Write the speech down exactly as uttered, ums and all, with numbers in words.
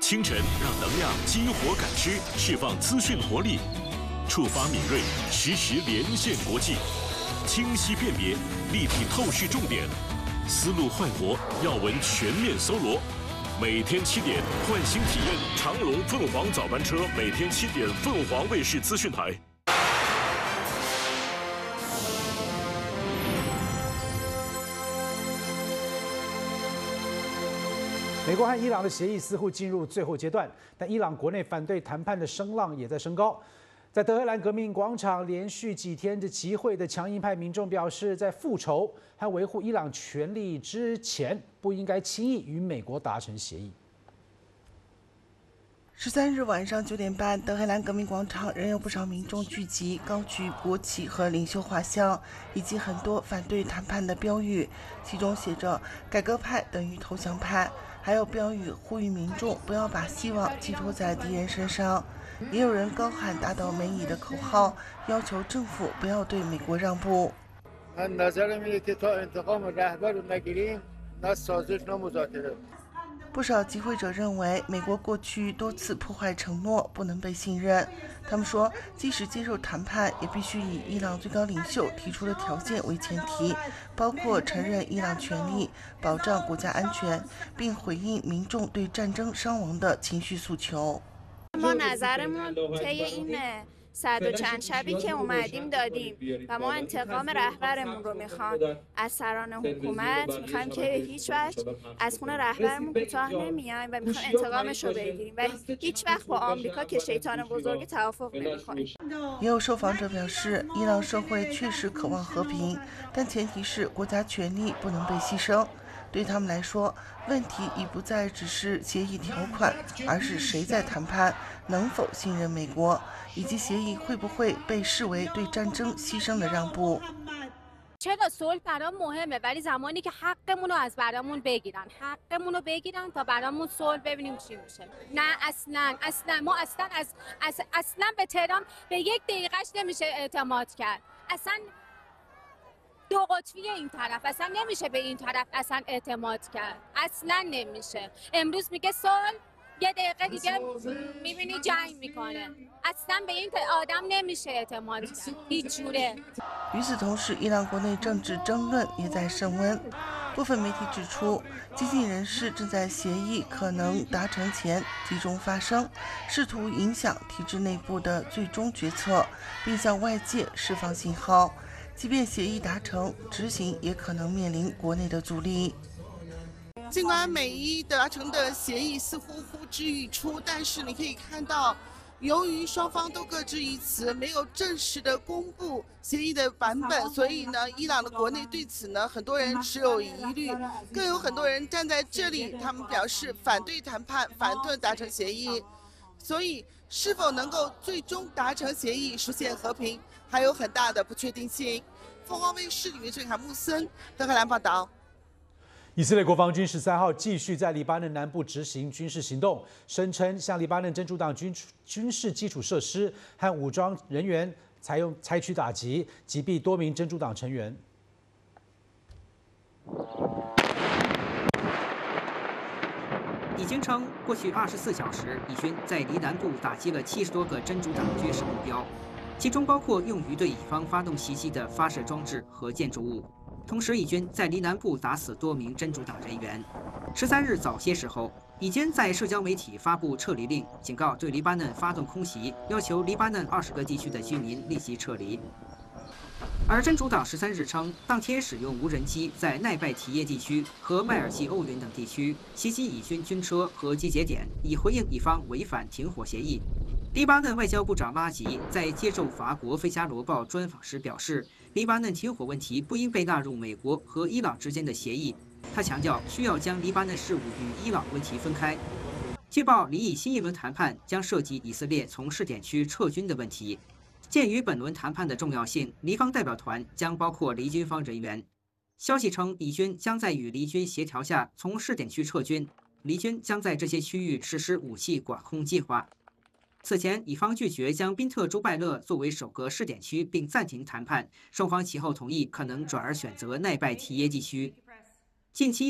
清晨让能量激活感知，释放资讯活力，触发敏锐，实时连线国际，清晰辨别，立体透视重点，思路焕活，要闻全面搜罗。每天七点，换新体验长龙凤凰早班车，每天七点，凤凰卫视资讯台。 美国和伊朗的协议似乎进入最后阶段，但伊朗国内反对谈判的声浪也在升高。在德黑兰革命广场连续几天的集会的强硬派民众表示，在复仇和维护伊朗权利之前，不应该轻易与美国达成协议。 十三日晚上九点半，德黑兰革命广场仍有不少民众聚集，高举国旗和领袖画像，以及很多反对谈判的标语，其中写着“改革派等于投降派”，还有标语呼吁民众不要把希望寄托在敌人身上。也有人高喊打倒美以的口号，要求政府不要对美国让步。 不少集会者认为，美国过去多次破坏承诺，不能被信任。他们说，即使接受谈判，也必须以伊朗最高领袖提出的条件为前提，包括承认伊朗权利、保障国家安全，并回应民众对战争伤亡的情绪诉求。 صد و چند شبی که اومدیم دادیم و ما انتقام رهبرمون رو میخوام از سران حکومت میخوایم که هیچ وقت از خون رهبرمون کوتاه نمیایم و میخوایم انتقامش رو بگیریم و هیچ وقت با آمریکا که شیطان بزرگ توافق نمیکنیم. 也有受访者表示，伊朗社会确实渴望和平，但前提是国家权力不能被牺牲。 对他们来说，问题已不再只是协议条款，而是谁在谈判，能否信任美国，以及协议会不会被视为对战争牺牲的让步。 چرا صلح برام مهمه ولی زمانی که حقمون رو از برامون بگیرن حقمون رو بگیرن تا برامون صلح ببینیم چی میشه نه اصلا اصلا ما اصلا از اصلا به تهران به یک دقیقهش نمیشه اعتماد کرد اصلا دو قطبی این طرف اصلا نمیشه به این طرف اصلا اعتماد کرد اصلا نمیشه امروز میگه صلح یه دقیقه دیگه میبینی جنگ میکنه اصلا به این آدم نمیشه اعتماد کرد هیچ جوره 与此同时，伊朗国内政治争论也在升温。部分媒体指出，激进人士正在协议可能达成前集中发声，试图影响体制内部的最终决策，并向外界释放信号。即便协议达成，执行也可能面临国内的阻力。 尽管美伊达成的协议似乎呼之欲出，但是你可以看到，由于双方都各执一词，没有正式的公布协议的版本，所以呢，伊朗的国内对此呢，很多人持有疑虑，更有很多人站在这里，他们表示反对谈判，反对达成协议。所以，是否能够最终达成协议，实现和平，还有很大的不确定性。凤凰卫视李俊凯、穆森，德黑兰报道。 以色列国防军十三号继续在黎巴嫩南部执行军事行动，声称向黎巴嫩真主党军军事基础设施和武装人员采用采取打击，击毙多名真主党成员。 已经称，过去二十四小时，以军在黎南部打击了七十多个真主党军事目标，其中包括用于对以方发动袭击的发射装置和建筑物。 同时，以军在黎南部打死多名真主党人员。十三日早些时候，以军在社交媒体发布撤离令，警告对黎巴嫩发动空袭，要求黎巴嫩二十个地区的居民立即撤离。而真主党十三日称，当天使用无人机在奈拜提耶地区和迈尔济欧云等地区袭击以军军车和集结点，以回应以方违反停火协议。黎巴嫩外交部长拉吉在接受法国《费加罗报》专访时表示。 黎巴嫩停火问题不应被纳入美国和伊朗之间的协议。他强调，需要将黎巴嫩事务与伊朗问题分开。据报，黎以新一轮谈判将涉及以色列从试点区撤军的问题。鉴于本轮谈判的重要性，黎方代表团将包括黎军方人员。消息称，以军将在与黎军协调下从试点区撤军，黎军将在这些区域实施武器管控计划。 此前，以方拒绝将宾特朱拜勒作为首个试点区，并暂停谈判。双方其后同意，可能转而选择奈拜提耶地区。近期。